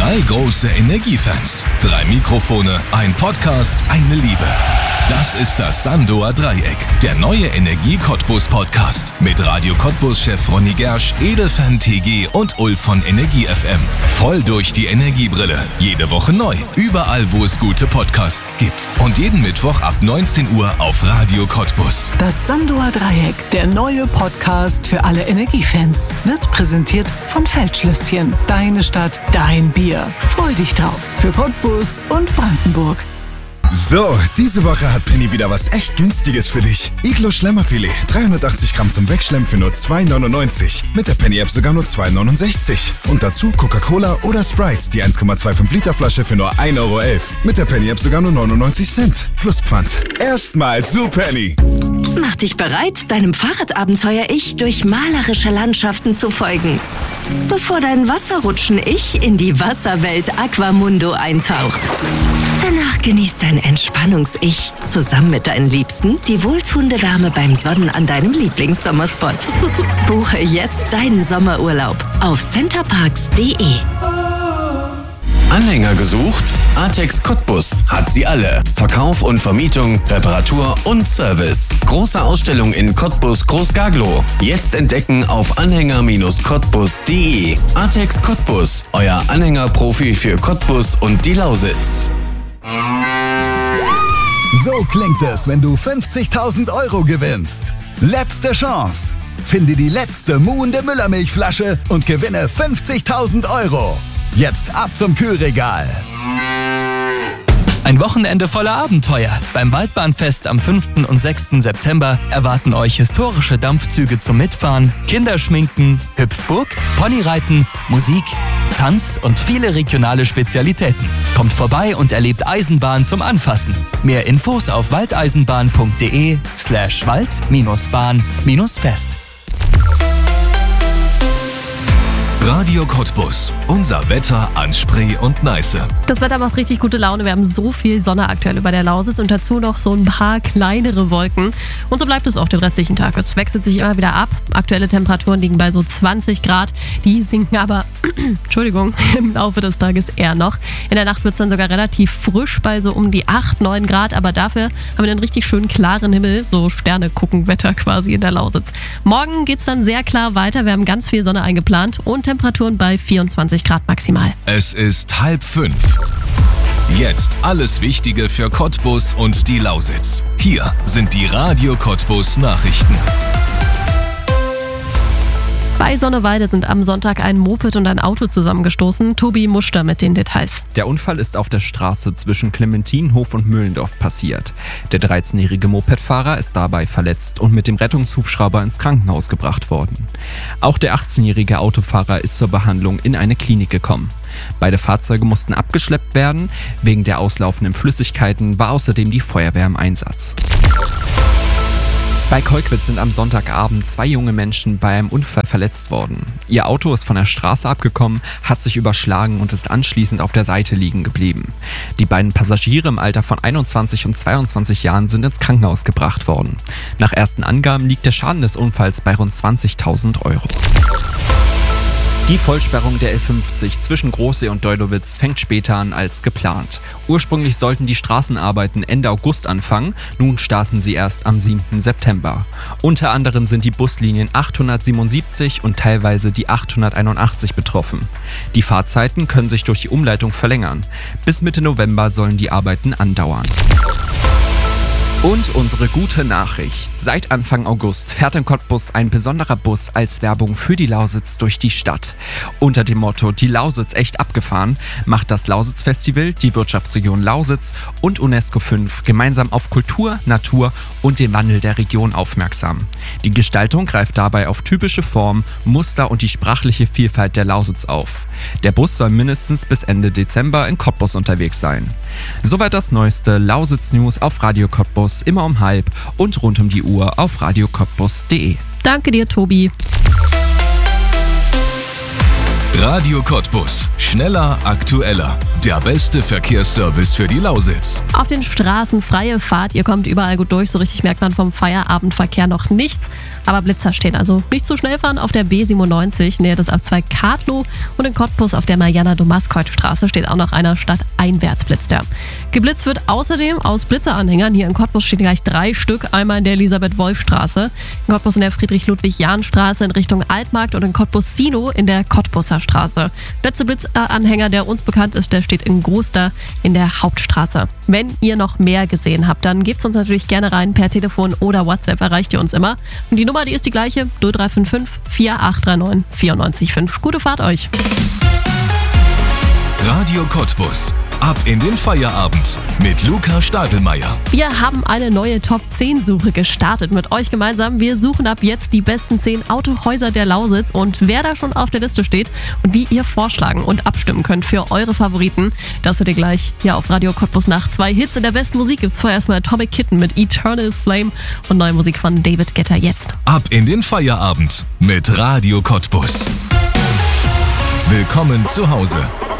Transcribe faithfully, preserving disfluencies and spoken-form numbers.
Drei große Energiefans, drei Mikrofone, ein Podcast, eine Liebe. Das ist das Sandoer Dreieck, der neue Energie-Cottbus-Podcast mit Radio Cottbus-Chef Ronny Gersch, Edelfan T G und Ulf von Energie F M. Voll durch die Energiebrille. Jede Woche neu. Überall, wo es gute Podcasts gibt. Und jeden Mittwoch ab neunzehn Uhr auf Radio Cottbus. Das Sandoer Dreieck, der neue Podcast für alle Energiefans, wird präsentiert von Feldschlösschen. Deine Stadt, dein Bier. Freu dich drauf. Für Cottbus und Brandenburg. So, diese Woche hat Penny wieder was echt Günstiges für dich. Iglo Schlemmerfilet, dreihundertachtzig Gramm zum Wegschlemmen für nur zwei neunundneunzig. Mit der Penny-App sogar nur zwei neunundsechzig. Und dazu Coca-Cola oder Sprite, die eins Komma fünfundzwanzig Liter Flasche für nur ein Euro elf. Mit der Penny-App sogar nur neunundneunzig Cent. Plus Pfand. Erstmal zu Penny. Mach dich bereit, deinem Fahrradabenteuer-Ich durch malerische Landschaften zu folgen. Bevor dein Wasserrutschen-Ich in die Wasserwelt Aquamundo eintaucht. Danach genießt dein Entspannungs-Ich zusammen mit deinen Liebsten die wohltuende Wärme beim Sonnen an deinem Lieblingssommerspot. Buche jetzt deinen Sommerurlaub auf centerparks punkt de. Anhänger gesucht? Artex Cottbus hat sie alle. Verkauf und Vermietung, Reparatur und Service. Große Ausstellung in Cottbus Groß-Gaglow. Jetzt entdecken auf anhänger cottbus punkt de. Artex Cottbus, euer Anhängerprofi für Cottbus und die Lausitz. So klingt es, wenn du fünfzigtausend Euro gewinnst. Letzte Chance. Finde die letzte muhende Müllermilchflasche und gewinne fünfzigtausend Euro. Jetzt ab zum Kühlregal. Ein Wochenende voller Abenteuer. Beim Waldbahnfest am fünften und sechsten September erwarten euch historische Dampfzüge zum Mitfahren, Kinderschminken, Hüpfburg, Ponyreiten, Musik, Tanz und viele regionale Spezialitäten. Kommt vorbei und erlebt Eisenbahn zum Anfassen. Mehr Infos auf waldeisenbahn.de slash wald-bahn-fest. Radio Cottbus. Unser Wetter an Spree und Neiße. Das Wetter macht richtig gute Laune. Wir haben so viel Sonne aktuell über der Lausitz und dazu noch so ein paar kleinere Wolken. Und so bleibt es auch den restlichen Tag. Es wechselt sich immer wieder ab. Aktuelle Temperaturen liegen bei so zwanzig Grad. Die sinken aber, Entschuldigung, im Laufe des Tages eher noch. In der Nacht wird es dann sogar relativ frisch bei so um die acht, neun Grad. Aber dafür haben wir einen richtig schönen klaren Himmel. So Sterne-Gucken-Wetter quasi in der Lausitz. Morgen geht es dann sehr klar weiter. Wir haben ganz viel Sonne eingeplant und Temperaturen bei vierundzwanzig Grad maximal. Es ist halb fünf. Jetzt alles Wichtige für Cottbus und die Lausitz. Hier sind die Radio Cottbus Nachrichten. Bei Sonneweide sind am Sonntag ein Moped und ein Auto zusammengestoßen. Tobi Muster mit den Details. Der Unfall ist auf der Straße zwischen Clementinhof und Mühlendorf passiert. Der dreizehnjährige Mopedfahrer ist dabei verletzt und mit dem Rettungshubschrauber ins Krankenhaus gebracht worden. Auch der achtzehnjährige Autofahrer ist zur Behandlung in eine Klinik gekommen. Beide Fahrzeuge mussten abgeschleppt werden. Wegen der auslaufenden Flüssigkeiten war außerdem die Feuerwehr im Einsatz. Bei Kolkwitz sind am Sonntagabend zwei junge Menschen bei einem Unfall verletzt worden. Ihr Auto ist von der Straße abgekommen, hat sich überschlagen und ist anschließend auf der Seite liegen geblieben. Die beiden Passagiere im Alter von einundzwanzig und zweiundzwanzig Jahren sind ins Krankenhaus gebracht worden. Nach ersten Angaben liegt der Schaden des Unfalls bei rund zwanzigtausend Euro. Die Vollsperrung der L fünfzig zwischen Großsee und Deudowitz fängt später an als geplant. Ursprünglich sollten die Straßenarbeiten Ende August anfangen, nun starten sie erst am siebten September. Unter anderem sind die Buslinien achthundertsiebenundsiebzig und teilweise die achthunderteinundachtzig betroffen. Die Fahrzeiten können sich durch die Umleitung verlängern. Bis Mitte November sollen die Arbeiten andauern. Und unsere gute Nachricht. Seit Anfang August fährt in Cottbus ein besonderer Bus als Werbung für die Lausitz durch die Stadt. Unter dem Motto "Die Lausitz echt abgefahren" macht das Lausitz-Festival, die Wirtschaftsregion Lausitz und UNESCO fünf gemeinsam auf Kultur, Natur und den Wandel der Region aufmerksam. Die Gestaltung greift dabei auf typische Formen, Muster und die sprachliche Vielfalt der Lausitz auf. Der Bus soll mindestens bis Ende Dezember in Cottbus unterwegs sein. Soweit das neueste Lausitz-News auf Radio Cottbus, immer um halb und rund um die Uhr auf radio cottbus punkt de. Danke dir, Tobi. Radio Cottbus. Schneller, aktueller. Der beste Verkehrsservice für die Lausitz. Auf den Straßen freie Fahrt. Ihr kommt überall gut durch. So richtig merkt man vom Feierabendverkehr noch nichts. Aber Blitzer stehen. Also nicht zu schnell fahren. Auf der B siebenundneunzig näher des A zwei Kadlow und in Cottbus auf der Mariana-Domaskoit-Straße steht auch noch einer stadteinwärts blitzt er. Geblitzt wird außerdem aus Blitzeranhängern. Hier in Cottbus stehen gleich drei Stück. Einmal in der Elisabeth-Wolf-Straße, in Cottbus in der Friedrich-Ludwig-Jahn-Straße in Richtung Altmarkt und in Cottbus-Sino in der Cottbuser Straße. Der letzte Blitzanhänger, der uns bekannt ist, der steht in Großda in der Hauptstraße. Wenn ihr noch mehr gesehen habt, dann gebt uns natürlich gerne rein per Telefon oder WhatsApp, erreicht ihr uns immer. Und die Nummer, die ist die gleiche, null drei fünf fünf, vier acht drei neun, vier neun fünf. Gute Fahrt euch! Radio Cottbus. Ab in den Feierabend mit Luca Stadelmeier. Wir haben eine neue Top zehn Suche gestartet mit euch gemeinsam. Wir suchen ab jetzt die besten zehn Autohäuser der Lausitz und wer da schon auf der Liste steht und wie ihr vorschlagen und abstimmen könnt für eure Favoriten, das hört ihr gleich hier auf Radio Cottbus nach zwei Hits. In der besten Musik gibt's vorher erstmal Atomic Kitten mit Eternal Flame und neue Musik von David Guetta jetzt. Ab in den Feierabend mit Radio Cottbus. Willkommen zu Hause.